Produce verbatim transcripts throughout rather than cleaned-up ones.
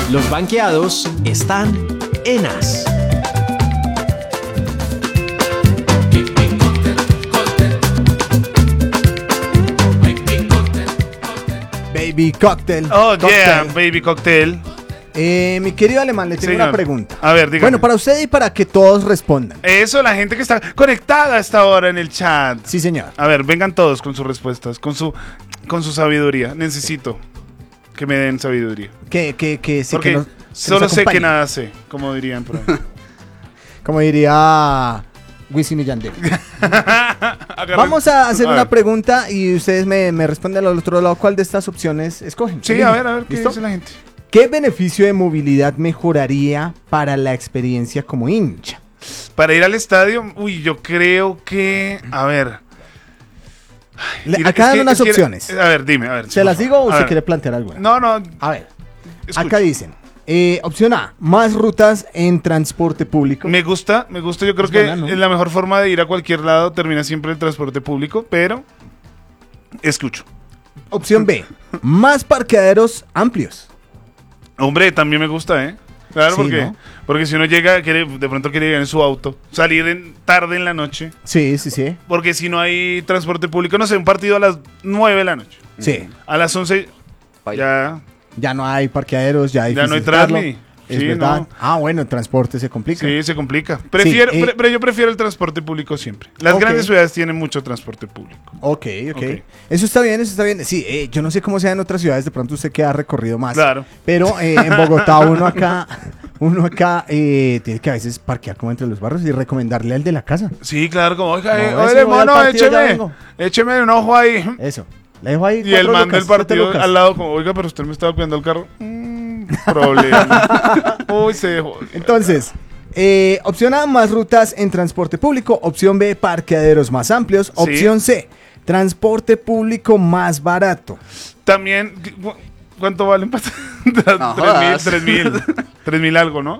Los banqueados están en As. Baby Cocktail. Oh, cocktail. yeah, Baby Cocktail. Eh, mi querido Alemán, le tengo Señor. una pregunta. A ver, dígame. Bueno, para usted y para que todos respondan. Eso, la gente que está conectada a esta hora en el chat. Sí, señor. A ver, vengan todos con sus respuestas, con su, con su sabiduría. Necesito que me den sabiduría. Que, que, que, sí, Porque que nos- que solo nos sé que acompañen. nada sé, como dirían por ahí. Como diría Wisin y Yandel. Agarren- Vamos a hacer a una ver. pregunta y ustedes me, me responden al otro lado cuál de estas opciones escogen. Sí, Eligen. a ver, a ver, ¿qué ¿Listo? dice la gente? ¿Qué beneficio de movilidad mejoraría para la experiencia como hincha? Para ir al estadio, uy, yo creo que, a ver. Le- Mira, acá es dan que- unas es que- opciones. A ver, dime, a ver. sí, ¿Se por las favor. digo o A usted ver. quiere plantear alguna? No, no. A ver, escucho. acá dicen. eh, opción A, más rutas en transporte público. Me gusta, me gusta. Yo creo Es que buena, ¿no? la mejor forma de ir a cualquier lado termina siempre el transporte público, pero escucho. Opción B, más parqueaderos amplios. Hombre, también me gusta, ¿eh? Claro, Sí, porque, ¿no? porque si uno llega, quiere, de pronto quiere ir en su auto, salir en, tarde en la noche, Sí, sí, sí. porque si no hay transporte público, no sé, un partido a las nueve de la noche, Sí. a las once ya, Ya no hay parqueaderos, ya hay ya no hay difícil sacarlo. transmi. Es Sí, verdad. no. Ah, bueno, el transporte se complica. Sí, se complica. Prefiero, eh, pre- pero yo prefiero el transporte público siempre. Las Ok. grandes ciudades tienen mucho transporte público. Ok, ok. Ok. Eso está bien, eso está bien. Sí, eh, yo no sé cómo sea en otras ciudades, de pronto usted queda recorrido más. Claro. Pero eh, en Bogotá uno acá, uno acá eh, tiene que a veces parquear como entre los barrios y recomendarle al de la casa. Sí, claro, como, oiga, eh, No, oye, ese voy al mono, partido, ya écheme, vengo. écheme un ojo ahí. Eso. Le dejo ahí Y el cuatro man lucas, del siete partido lucas. al lado, como, oiga, pero usted me estaba cuidando el carro. Mm, problema. Uy, se dejó. Entonces, eh, opción A, más rutas en transporte público. Opción B, parqueaderos más amplios. Opción C, transporte público más barato. También, ¿cu- ¿cuánto vale un pas- No Tres mil, jodas. tres mil, tres mil algo, ¿no?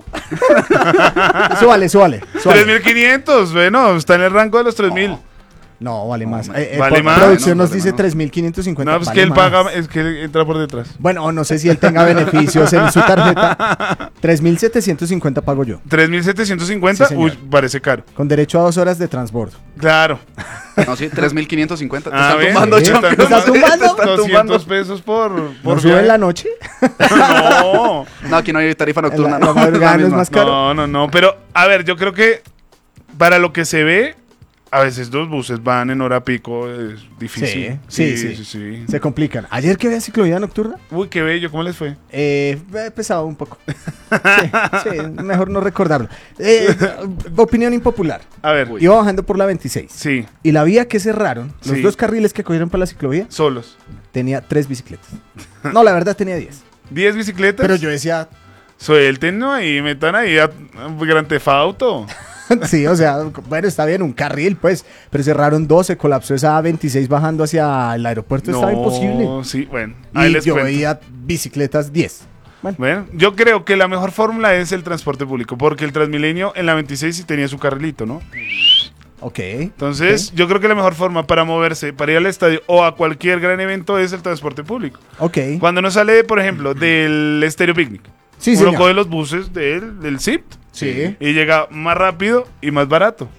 Súbale, súbale. súbale. Tres mil quinientos, bueno, está en el rango de los tres mil. No, vale más. No, Eh, eh, vale por- más. Producción No, nos vale dice más. tres mil quinientos cincuenta. No, pues vale que él más. paga, es que él entra por detrás. Bueno, no sé si él tenga beneficios en su tarjeta. tres mil setecientos cincuenta pago yo. tres mil setecientos cincuenta, Sí, señor. uy, parece caro. Con derecho a dos horas de transbordo. Claro. No, sí, tres mil quinientos cincuenta. Te Ah, están ¿ven? tumbando, Sí, Chompi. están ¿Me estás tumbando? Te están tumbando. doscientos pesos por, por ¿No sube viaje. en la noche? No. No, aquí no hay tarifa nocturna. En la- no, la madrugada es la no es misma. más caro. No, no, no. Pero, a ver, yo creo que para lo que se ve, a veces dos buses van en hora pico, es difícil. Sí, sí, sí. Se complican. Ayer que había ciclovía nocturna, Uy, qué bello, ¿cómo les fue? eh, he pesado un poco. Sí, sí, mejor no recordarlo. Eh, opinión impopular. A ver, Iba bajando por la veintiséis. sí, Y la vía que cerraron, los Sí. dos carriles que cogieron para la ciclovía, solos. tenía tres bicicletas. No, la verdad tenía diez. ¿Diez bicicletas? Pero yo decía, Suelten, ¿no? Y metan ahí a a Gran Theft Auto. sí, o sea, bueno, está bien, un carril, pues, pero cerraron dos, se colapsó esa veintiséis bajando hacia el aeropuerto, estaba imposible. Sí, bueno, ahí Y les yo cuento. veía bicicletas diez. Bueno, Bueno, yo creo que la mejor fórmula es el transporte público, porque el Transmilenio en la veintiséis sí tenía su carrilito, ¿no? ok. Entonces, yo creo que la mejor forma para moverse, para ir al estadio o a cualquier gran evento es el transporte público. Ok. Cuando uno sale, por ejemplo, del Estéreo Picnic, Sí, uno señor. coge los buses del, del S I P Sí. y llega más rápido y más barato.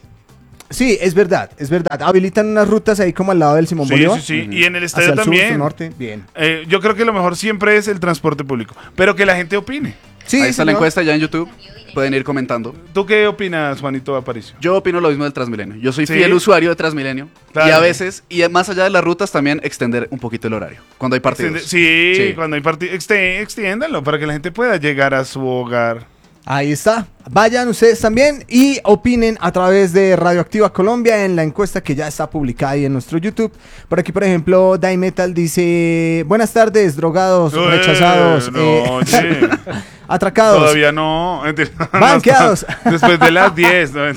Sí, es verdad, es verdad. Habilitan unas rutas ahí como al lado del Simón Sí, Bolívar. sí, sí. Y en el estadio Hacia el sur, también. sur, norte, bien. Eh, yo creo que lo mejor siempre es el transporte público, pero que la gente opine. Sí, Ahí está la señor. encuesta ya en YouTube. Pueden ir comentando. ¿Tú qué opinas, Juanito Aparicio? Yo opino lo mismo del Transmilenio. Yo soy ¿Sí? fiel usuario de Transmilenio. Claro. Y a veces, y más allá de las rutas, también extender un poquito el horario. Cuando hay partidos. Extiende- Sí, Sí. cuando hay partidos, extiéndanlo para que la gente pueda llegar a su hogar. Ahí está. Vayan ustedes también y opinen a través de Radioactiva Colombia en la encuesta que ya está publicada ahí en nuestro YouTube. Por aquí, por ejemplo, Die Metal dice: buenas tardes, drogados, Eh, rechazados, no, eh, oye. atracados. Todavía no. Mentira. Banqueados. Después de las diez. ¿no?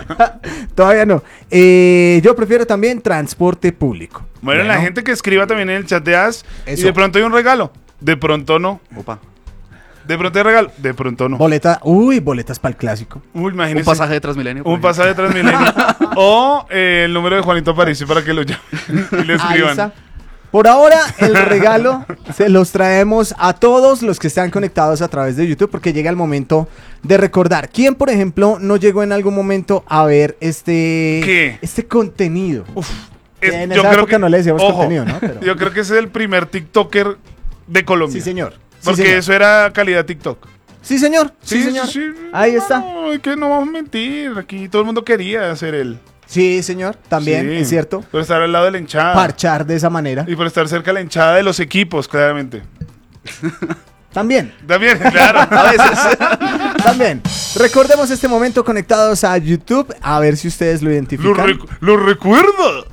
Todavía no. Eh, yo prefiero también transporte público. Bueno, la gente que escriba también en el chat de As. Y Eso. de pronto hay un regalo. De pronto no. Opa. De pronto hay regalo. De pronto no. Boleta, uy, boletas para el clásico. Uy, Un imagínese. pasaje de Transmilenio. por Un ejemplo. pasaje de Transmilenio. O eh, el número de Juanito Aparicio para que lo llamen y le Ahí escriban. está. Por ahora, el regalo se los traemos a todos los que están conectados a través de YouTube, porque llega el momento de recordar. ¿Quién, por ejemplo, no llegó en algún momento a ver este, ¿Qué? este contenido? Uf, Que es- en yo esa creo época que- no le decíamos ojo, contenido, ¿no? Pero- Yo creo que ese es el primer TikToker de Colombia. Sí, señor. Sí, Porque señor. eso era calidad TikTok. Sí, señor. Sí, señor. Ahí está. No, es que no vamos a mentir. Aquí todo el mundo quería ser él. Sí, señor. También, Sí. es cierto. Por estar al lado de la hinchada. Parchar de esa manera. Y por estar cerca de la hinchada de los equipos, claramente. También. También, claro. A veces. También. Recordemos este momento conectados a YouTube. A ver si ustedes lo Lo, identifican. recu- lo recuerdo.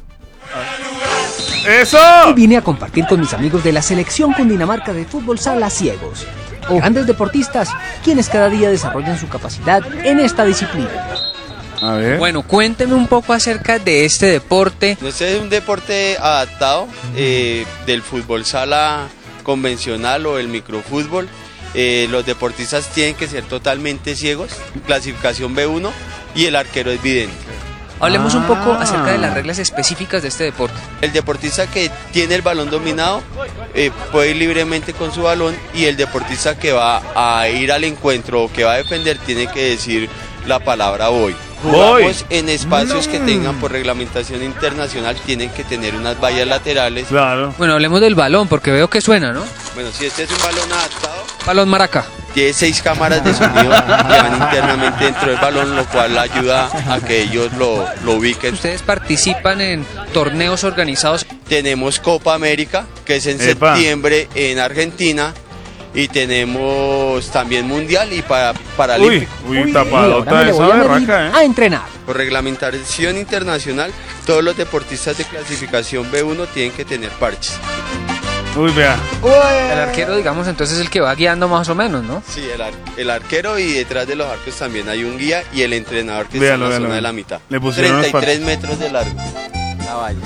¡Eso! Hoy vine a compartir con mis amigos de la selección Cundinamarca de fútbol sala ciegos, grandes deportistas, quienes cada día desarrollan su capacidad en esta disciplina. A ver. Bueno, cuénteme un poco acerca de este deporte. Este es un deporte adaptado eh, del fútbol sala convencional o el microfútbol. Eh, los deportistas tienen que ser totalmente ciegos, clasificación B uno, y el arquero es vidente. Hablemos un poco Ah. acerca de las reglas específicas de este deporte. El deportista que tiene el balón dominado eh, puede ir libremente con su balón, y el deportista que va a ir al encuentro o que va a defender tiene que decir la palabra voy. Voy. Jugamos en espacios que tengan por reglamentación internacional, tienen que tener unas vallas laterales. Claro. Bueno, hablemos del balón, porque veo que suena, ¿no? Bueno, si este es un balón adaptado, Balón maraca. tiene seis cámaras de sonido que van internamente dentro del balón, lo cual ayuda a que ellos lo, lo ubiquen. Ustedes participan en torneos organizados. Tenemos Copa América, que es en Epa. septiembre en Argentina, y tenemos también Mundial y para, Uy, Paralímpico. uy, Y ahora tapadota me le esa voy a medir berraca, ¿eh? a entrenar. Por reglamentación internacional, todos los deportistas de clasificación B uno tienen que tener parches. Uy, vea. El arquero, digamos, entonces es el que va guiando más o menos, ¿no? Sí, el, ar- el arquero, y detrás de los arcos también hay un guía, y el entrenador que Véalo, está en la véalo, zona de la véalo. mitad. Le pusieron unos treinta y tres metros de largo. La valla.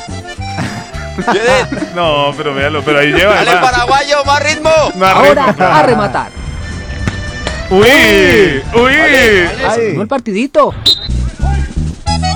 No, pero véalo, pero ahí lleva. ¡Dale, va. paraguayo, más ritmo! Más Ahora ritmo. a rematar. Uy, uy. Se Ay. animó el partidito.